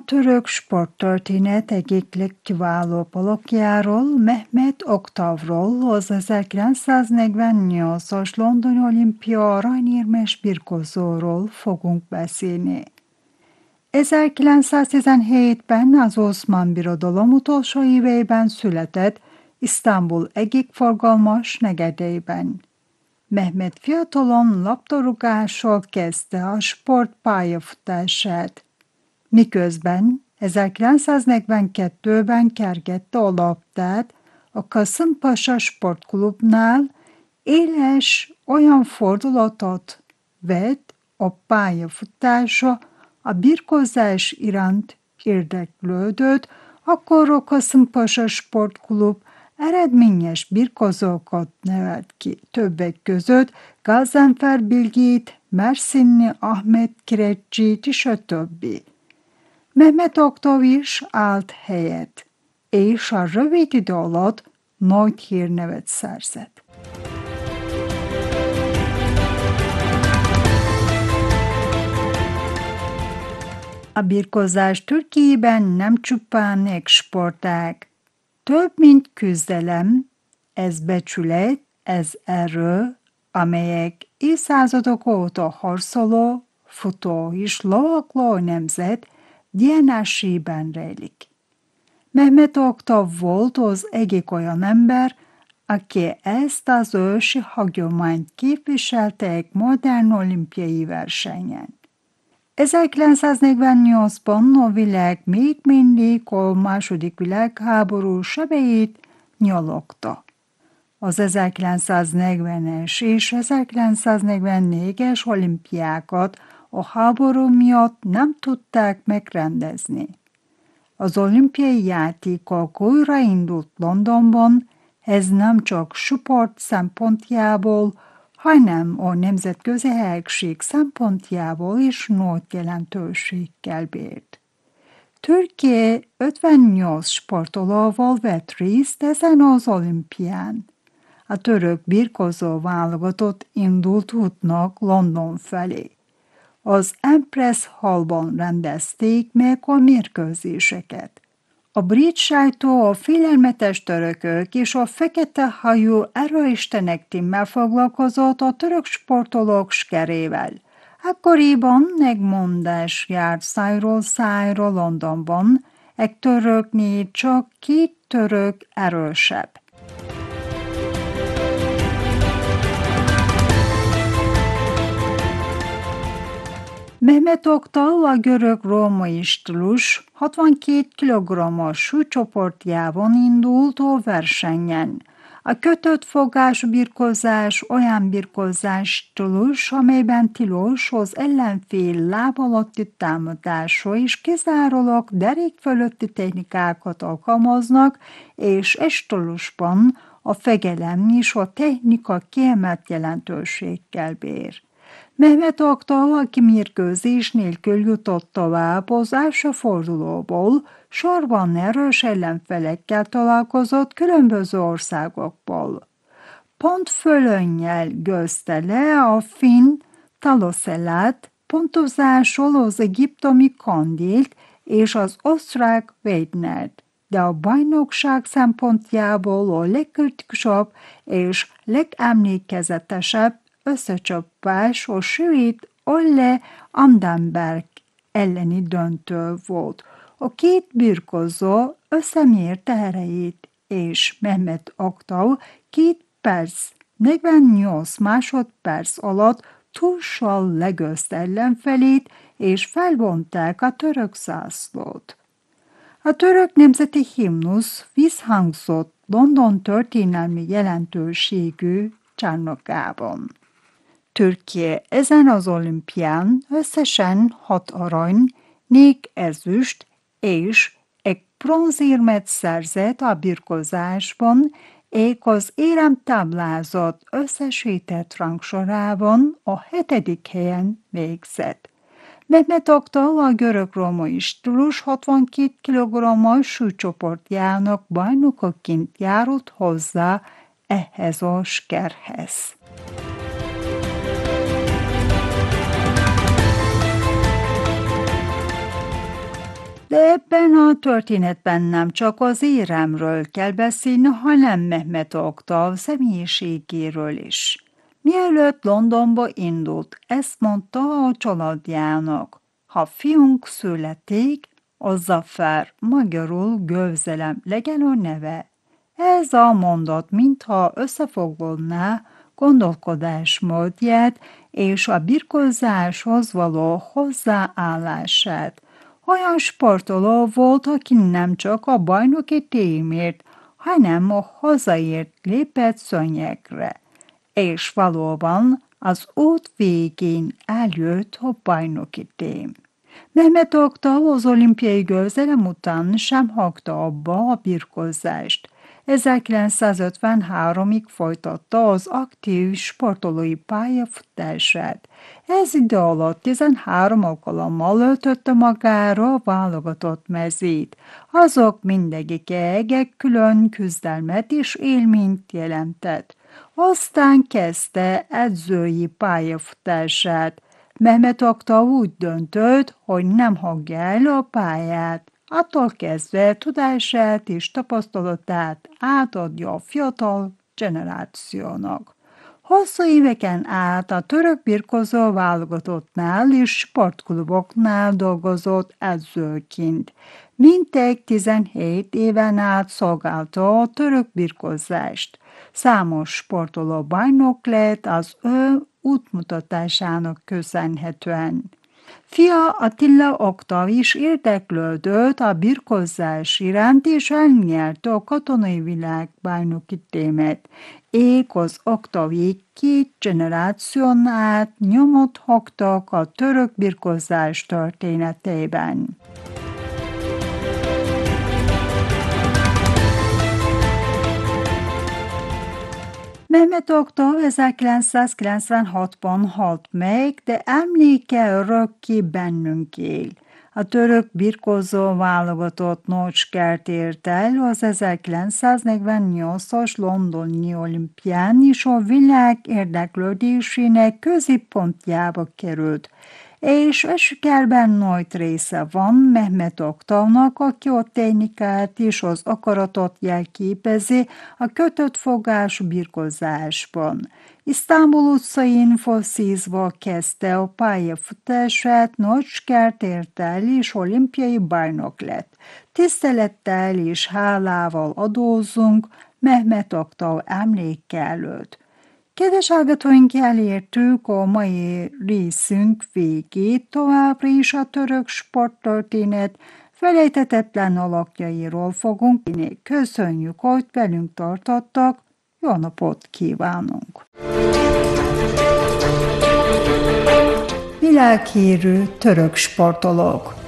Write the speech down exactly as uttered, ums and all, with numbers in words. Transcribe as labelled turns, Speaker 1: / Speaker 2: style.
Speaker 1: török sporttörténet egyik legkiválóbb alakjáról, Mehmet Oktavról, az ezerkilencszáznegyvennyolcas londoni olimpia aranyérmes birkózóról fogunk beszélni. ezerkilencszáztizenhétben az Oszmán Birodalom utolsó éveiben született, Isztambul egyik forgalmas negyedében. Mehmet fiatalon labdarúgással kezdte a sport pályafutását, miközben ezerkilencszáznegyvenkettőben kergette a labdát a Kasımpaşa Sportklubnál, éles olyan fordulatot vett a pályafutása, a birkózás iránt érdeklődött, akkor a Kasımpaşa Sportklub eredményes birkózókat nevelt ki, többek között Gazanfer Bilgit, Mersinli Ahmet Kireçcsit és a többi. Mehmet Oktav is állt helyet, és a rövid idő alatt nagy hírnevet szerzett. A birkózás Türkiében nem csupán egy sportág, több mint küzdelem, ez becsület, ez erő, amelyek évszázadok óta harcoló, futó és lovagló nemzet dé en á-sében rejlik. Mehmet Oktav volt az egyik olyan ember, aki ezt az ősi hagyományt képviselte egy modern olimpiai versenyen. ezerkilencszáznegyvennyolcban a világ még mindig a második világháború sebeit nyalogta. Az ezerkilencszáznegyvenes és ezerkilencszáznegyvennégyes olimpiákat a háború miatt nem tudták megrendezni. Az olimpiai játékok újraindult Londonban, ez nem csak sport szempontjából, hanem a nemzetközi helység szempontjából is nagy jelentőséggel bírt. Türkiye ötvennyolc sportolóval vett részt ezen az olimpián. A török birkózó válogatott indult útnak London felé. Az Empress Hallban rendezték meg a mérkőzéseket. A brit sajtó a félelmetes törökök és a fekete hajú erőistenek tímmel foglalkozott a török sportolók sikerével. Akkoriban egy mondás járt szájról szájra Londonban, egy töröknél csak két török erősebb. Mehmet Oktav a görög-római stílus hatvankét kilogrammos súlycsoportjában indult a versenyen. A kötött fogás birkózás olyan birkózás stílus, amelyben tilos az ellenfél láb alatti támadása és kizárólag derék fölötti technikákat alkalmaznak, és e stílusban a fegyelem és a technika kiemelt jelentőséggel bír. Mehmet Oktav, aki mérkőzés nélkül jutott tovább az első fordulóból, sorban erős ellenfelekkel találkozott különböző országokból. Pontfölönnyel győzte le a finn Talosellát, pontozással az egyiptomi Kandilt és az osztrák Weidnert, de a bajnokság szempontjából a legkritikusabb és legemlékezetesebb összecsapás a svéd Olle Andenberg elleni döntő volt. A két birkózó összemérte erejét, és Mehmet Oktav két perc, negyvennyolc másodperc alatt túlsal legőzte ellenfelét, és felvonták a török zászlót. A török nemzeti himnusz visszhangzott London történelmi jelentőségű csarnokában. Türkiye ezen az olimpián összesen hat arany, négy ezüst és egy bronzérmet szerzett a birkózásban, és az éremtáblázat összesített rangsorában a hetedik helyen végzett. Mehmet Oktav a görög-római stílus hatvankét kilogrammos súlycsoportjának bajnokaként járult hozzá ehhez a sikerhez. De ebben a történetben nem csak az éremről kell beszélni, hanem Mehmet Oktav személyiségéről is. Mielőtt Londonba indult, ezt mondta a családjának: ha fiunk születik, az Zafer, magyarul gőzelem legyen a neve. Ez a mondat mintha összefoglalná gondolkodásmódját és a birkózáshoz való hozzáállását. Olyan sportoló volt, aki nem csak a bajnoki témért, hanem a hazaért lépett szönyegre. És valóban az út végén eljött a bajnoki tém. Mehmet Oktav az olimpiai győzelem után sem hagyta abba a birkózást. ezerkilencszázötvenháromig folytatta az aktív sportolói pályafutását. Ez idő alatt tizenhárom alkalommal öltötte magára a válogatott mezét. Azok mindegyike egy külön küzdelmet és élményt jelentett. Aztán kezdte edzői pályafutását. Mehmet Oktav úgy döntött, hogy nem hagyja el a pályát. Attól kezdve tudását és tapasztalatát átadja a fiatal generációnak. Hosszú éveken át a török birkózó válogatottnál és sportkluboknál dolgozott edzőként. Mintegy tizenhét éven át szolgálta a török birkózást. Számos sportoló bajnok lett az ő útmutatásának köszönhetően. Fia Attila Oktav is érdeklődött a birkózás iránt, és elnyerte a katonai világbajnoki témát. Ék az Oktavék két generáción át nyomot hagytak a török birkózás történetében. Mehmet Oktav ezerkilencszázkilencvenhatban halt meg, de emléke örökké bennünk él. A török birkózó válogatott nagy sikert ért el az ezerkilencszáznegyvennyolcas londoni olimpián, és a világ érdeklődésének középpontjába került. És a sikerben nagy része van Mehmet Oktavnak, aki a technikát és az akaratot jelképezi a kötött fogású birkózásban. Isztambul utcain foszízva kezdte a pályafutását, nagy sikert ért el, és olimpiai bajnok lett. Tisztelettel és hálával adózunk Mehmet Oktav emléke előtt. Kedves hallgatóink, elértük a mai részünk végét, továbbra is a török sporttörténet felejthetetlen alakjairól fogunk beszélni. Köszönjük, hogy velünk tartottak, jó napot kívánunk! Világhírű török sportolók.